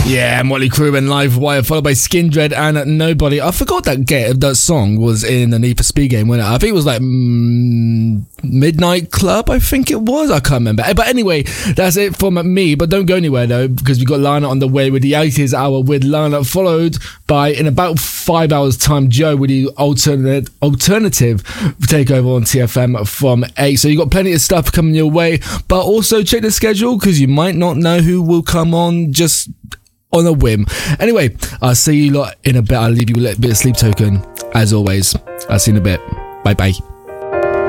Yeah, Motley Crue and Live Wire, followed by Skin Dread and Nobody. I forgot that song was in the Need for Speed game, wasn't it? I think it was like Midnight Club, I think it was. I can't remember. But anyway, that's it from me. But don't go anywhere though, because we've got Lana on the way with the 80s hour with Lana, followed by, in about 5 hours time, Joe with the alternative takeover on TFM from 8. So you've got plenty of stuff coming your way, but also check the schedule, because you might not know who will come on just on a whim. Anyway, I'll see you lot in a bit. I'll leave you with a bit of Sleep Token as always. I'll see you in a bit. Bye bye.